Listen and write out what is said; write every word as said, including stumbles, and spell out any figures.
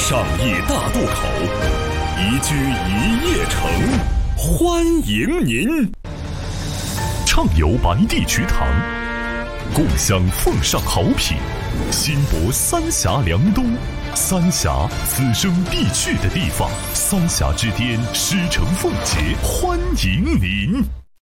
商业大渡口，宜居一夜城，欢迎您。畅游白地渠塘，共享奉上好品，新博三峡良东，三峡此生必去的地方，三峡之巅狮城凤节，欢迎您。